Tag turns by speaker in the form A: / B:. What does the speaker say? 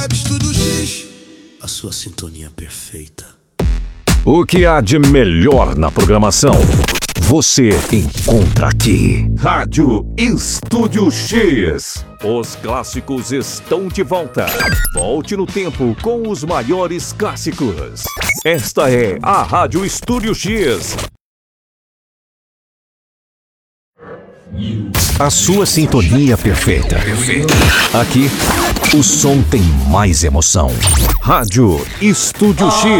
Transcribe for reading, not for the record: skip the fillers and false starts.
A: Estúdio X, a sua sintonia perfeita.
B: O que há de melhor na programação, você encontra aqui. Rádio Estúdio X. Os clássicos estão de volta. Volte no tempo com os maiores clássicos. Esta é a Rádio Estúdio X. A sua sintonia perfeita. Aqui, o som tem mais emoção. Rádio Estúdio X.